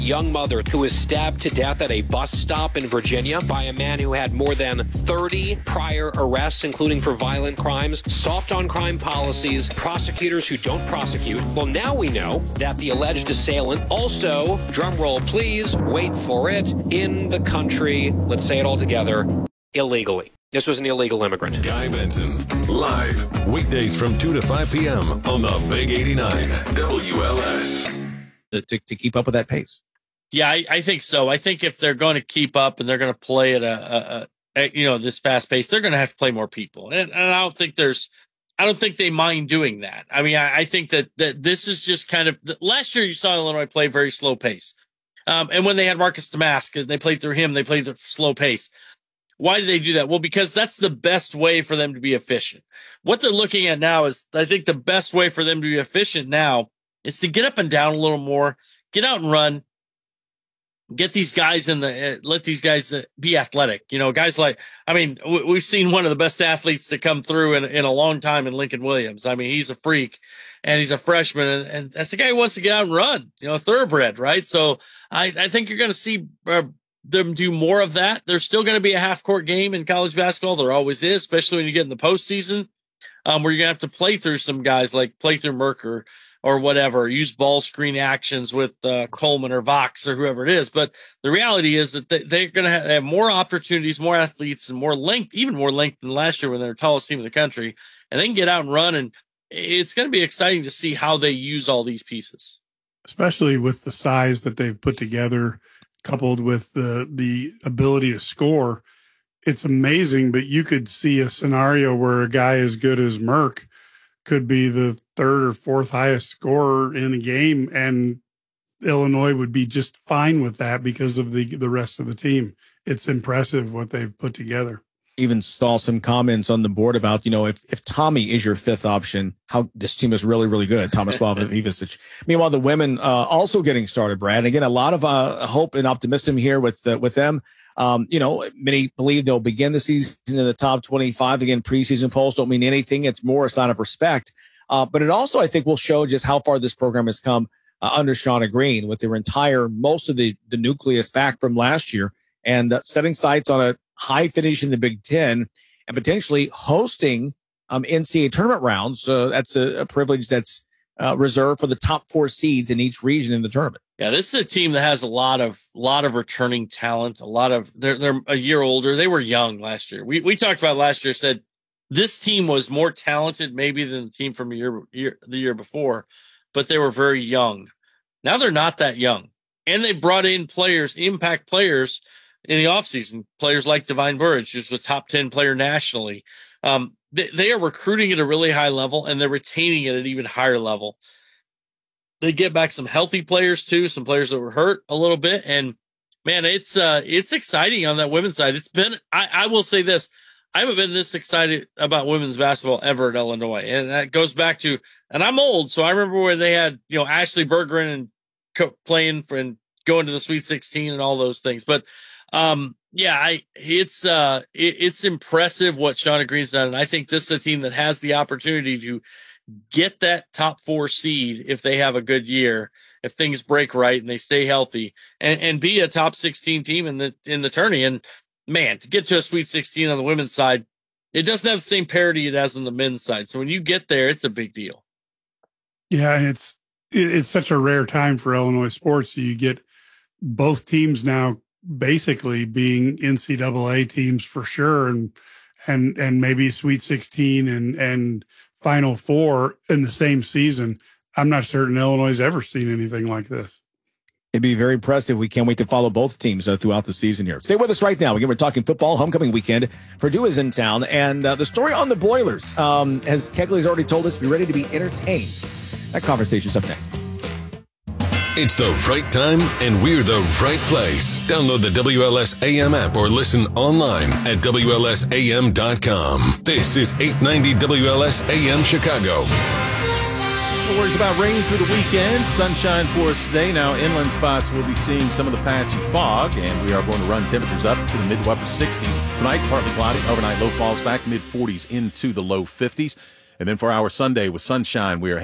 young mother who was stabbed to death at a bus stop in Virginia by a man who had more than 30 prior arrests, including for violent crimes, soft on crime policies, prosecutors who don't prosecute. Well, now we know that the alleged assailant also, drumroll please, wait for it, in the country, let's say it all together, illegally. This was an illegal immigrant. Guy Benson, live, weekdays from 2 to 5 p.m. on the Big 89 WLS. To keep up with that pace. Yeah, I think so. I think if they're going to keep up and they're going to play at this fast pace, they're going to have to play more people. And I don't think they mind doing that. I mean, I think that this is just kind of last year you saw Illinois play very slow pace. And when they had Marcus Damascus, they played through him, they played the slow pace. Why did they do that? Well, because that's the best way for them to be efficient. What they're looking at now is, I think the best way for them to be efficient now is to get up and down a little more, get out and run, get these guys let these guys be athletic. You know, guys like, I mean, we've seen one of the best athletes to come through in a long time in Lincoln Williams. I mean, he's a freak and he's a freshman and that's the guy who wants to get out and run, you know, thoroughbred, right? So I think you're going to see them do more of that. There's still going to be a half court game in college basketball. There always is, especially when you get in the postseason, where you're going to have to play through some guys like play through Merker or whatever, use ball screen actions with Coleman or Vox or whoever it is. But the reality is that they're going to have more opportunities, more athletes, and more length, even more length than last year when they're the tallest team in the country. And they can get out and run, and it's going to be exciting to see how they use all these pieces. Especially with the size that they've put together, coupled with the ability to score. It's amazing, but you could see a scenario where a guy as good as Merck could be the third or fourth highest scorer in a game, and Illinois would be just fine with that because of the rest of the team. It's impressive what they've put together. Even saw some comments on the board about, you know, if Tommy is your fifth option, how this team is really, really good. Tomislav Ivicic. Meanwhile, the women also getting started, Brad. And again, a lot of hope and optimism here with them. You know, many believe they'll begin the season in the top 25. Again, preseason polls don't mean anything. It's more a sign of respect. But it also, I think, will show just how far this program has come under Shauna Green with their most of the nucleus back from last year and setting sights on a high finish in the Big Ten and potentially hosting NCAA tournament rounds. So that's a privilege that's reserved for the top 4 seeds in each region in the tournament. Yeah, this is a team that has a lot of returning talent. They're a year older. They were young last year. We talked about last year, said this team was more talented maybe than the team from the year before, but they were very young. Now they're not that young. And they brought in players, impact players in the offseason, players like Divine Burridge, who's the top 10 player nationally. They are recruiting at a really high level, and they're retaining it at an even higher level. They get back some healthy players too, some players that were hurt a little bit. And man, it's exciting on that women's side. It's been, I will say this, I haven't been this excited about women's basketball ever at Illinois. And that goes back to, and I'm old, so I remember when they had, you know, Ashley Bergeron and playing for and going to the Sweet 16 and all those things. But, yeah, it's impressive what Shauna Green's done. And I think this is a team that has the opportunity to get that top 4 seed if they have a good year, if things break right and they stay healthy, and be a top 16 team in the tourney. And man, to get to a Sweet 16 on the women's side, it doesn't have the same parity it has on the men's side. So when you get there, it's a big deal. Yeah, and it's such a rare time for Illinois sports. You get both teams now basically being NCAA teams for sure, and maybe Sweet 16 and Final Four in the same season. I'm not certain Illinois has ever seen anything like this. It'd be very impressive. We can't wait to follow both teams throughout the season here. Stay with us right now. Again, we're talking football, homecoming weekend. Purdue is in town, and the story on the Boilers, as Kegley's already told us, be ready to be entertained. That conversation's up next. It's the right time, and we're the right place. Download the WLS AM app or listen online at WLSAM.com. This is 890 WLS AM Chicago. No worries about rain through the weekend. Sunshine for us today. Now, inland spots will be seeing some of the patchy fog, and we are going to run temperatures up to the mid to upper 60s. Tonight, partly cloudy. Overnight, low falls back mid 40s into the low 50s. And then for our Sunday with sunshine, we are